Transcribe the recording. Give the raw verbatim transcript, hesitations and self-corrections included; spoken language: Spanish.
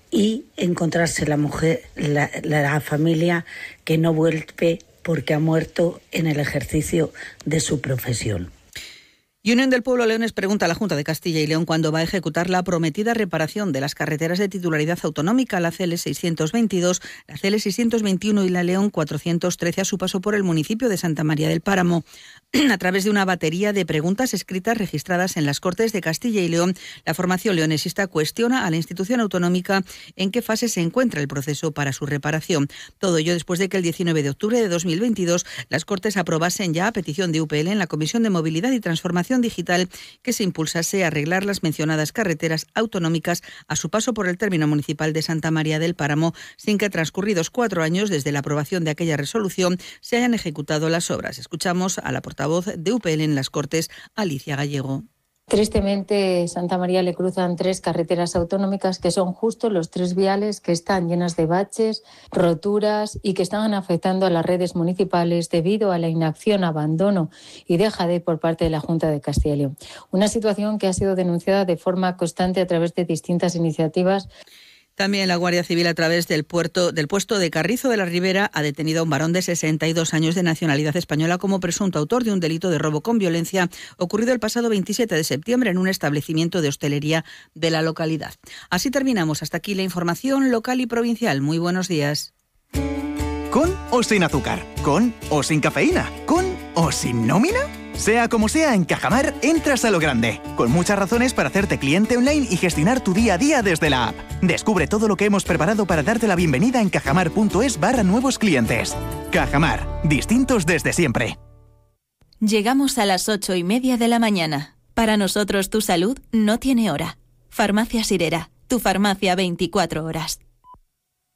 y encontrarse la mujer, la, la familia que no vuelve porque ha muerto en el ejercicio de su profesión. Y Unión del Pueblo Leones pregunta a la Junta de Castilla y León cuándo va a ejecutar la prometida reparación de las carreteras de titularidad autonómica, la C L seiscientos veintidós, la C L seiscientos veintiuno y la León cuatrocientos trece a su paso por el municipio de Santa María del Páramo. A través de una batería de preguntas escritas registradas en las Cortes de Castilla y León, la formación leonesista cuestiona a la institución autonómica en qué fase se encuentra el proceso para su reparación. Todo ello después de que el diecinueve de octubre de dos mil veintidós las Cortes aprobasen ya a petición de U P L en la Comisión de Movilidad y Transformación Digital que se impulsase a arreglar las mencionadas carreteras autonómicas a su paso por el término municipal de Santa María del Páramo, sin que transcurridos cuatro años desde la aprobación de aquella resolución se hayan ejecutado las obras. Escuchamos a la portavoz de U P L en las Cortes, Alicia Gallego. Tristemente, Santa María le cruzan tres carreteras autonómicas que son justo los tres viales que están llenas de baches, roturas y que están afectando a las redes municipales debido a la inacción, abandono y dejadez por parte de la Junta de Castilla y León. Una situación que ha sido denunciada de forma constante a través de distintas iniciativas. También la Guardia Civil, a través del puerto del puesto de Carrizo de la Ribera, ha detenido a un varón de sesenta y dos años de nacionalidad española como presunto autor de un delito de robo con violencia ocurrido el pasado veintisiete de septiembre en un establecimiento de hostelería de la localidad. Así terminamos. Hasta aquí la información local y provincial. Muy buenos días. ¿Con o sin azúcar? ¿Con o sin cafeína? ¿Con o sin nómina? Sea como sea, en Cajamar entras a lo grande, con muchas razones para hacerte cliente online y gestionar tu día a día desde la app. Descubre todo lo que hemos preparado para darte la bienvenida en cajamar.es barra nuevos clientes. Cajamar, distintos desde siempre. Llegamos a las ocho y media de la mañana. Para nosotros tu salud no tiene hora. Farmacia Sirera, tu farmacia veinticuatro horas.